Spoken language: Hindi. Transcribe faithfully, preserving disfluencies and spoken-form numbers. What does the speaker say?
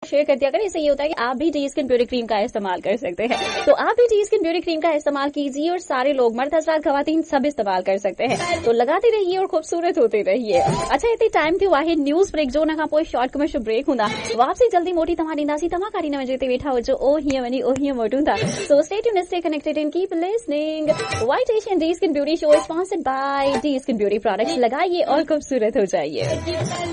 शेयर कर दिया करें। इससे ये होता है कि आप भी डी स्किन ब्यूटी क्रीम का इस्तेमाल कर सकते हैं। तो आप भी डी स्किन ब्यूटी क्रीम का इस्तेमाल कीजिए और सारे लोग, मर्द हजरात खवातीन सब इस्तेमाल कर सकते हैं। तो लगाते रहिए और खूबसूरत होते रहिए। अच्छा, इतनी टाइम थी वाहिद न्यूज ब्रेक जो ना पोइ शॉर्ट कमर्शियल ब्रेक हूंदा वापसी जल्दी मोटी तव्हां ॾींदासीं। तव्हां काॾी न वञे, वेठा हुजो ओ हीअं वञी ओ हीअं मोटूं था। So stay tuned, stay connected and keep listening. White Asian D skin beauty show sponsored by D skin beauty products. लगाइए और खूबसूरत हो जाइए।